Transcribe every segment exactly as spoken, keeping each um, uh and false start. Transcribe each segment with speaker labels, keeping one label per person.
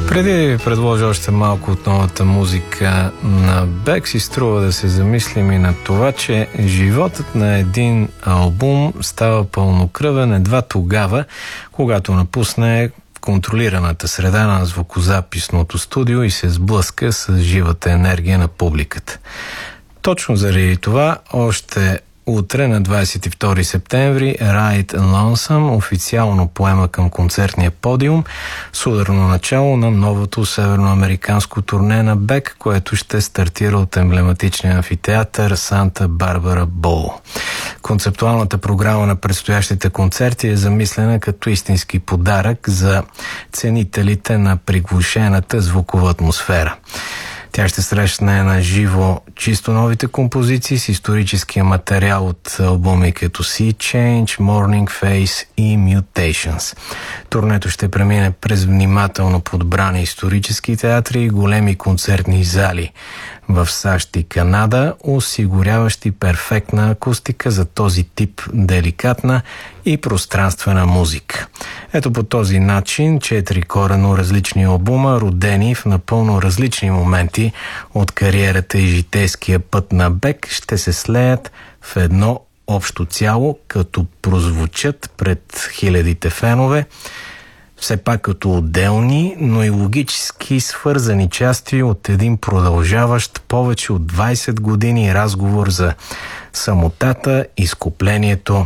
Speaker 1: Преди да предложа още малко от новата музика на Бек, си струва да се замислим и на това, че животът на един албум става пълнокръвен едва тогава, когато напусне контролираната среда на звукозаписното студио и се сблъска с живата енергия на публиката. Точно заради това още утре на двадесет и втори септември Ride Lonesome официално поема към концертния подиум с ударно начало на новото северноамериканско турне на Бек, което ще стартира от емблематичния амфитеатър Санта Барбара Боул. Концептуалната програма на предстоящите концерти е замислена като истински подарък за ценителите на приглушената звукова атмосфера. Тя ще срещне на живо чисто новите композиции с историческия материал от албуми като Sea Change, Morning Face и Mutations. Турнето ще премине през внимателно подбрани исторически театри и големи концертни зали в САЩ и Канада, осигуряващи перфектна акустика за този тип деликатна и пространствена музика. Ето по този начин четири коренно различни албума, родени в напълно различни моменти от кариерата и житейския път на Бек, ще се слеят в едно общо цяло, като прозвучат пред хилядите фенове, все пак като отделни, но и логически свързани части от един продължаващ повече от двадесет години разговор за самотата, изкуплението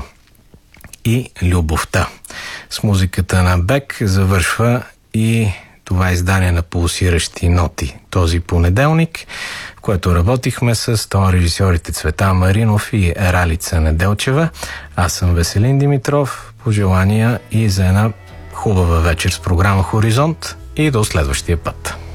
Speaker 1: и любовта. С музиката на Бек завършва и това издание на Пулсиращи ноти този понеделник, в което работихме с това режисьорите Цветан Маринов и Ралица Неделчева. Аз съм Веселин Димитров. Пожелания и за една хубава вечер с програма Хоризонт и до следващия път.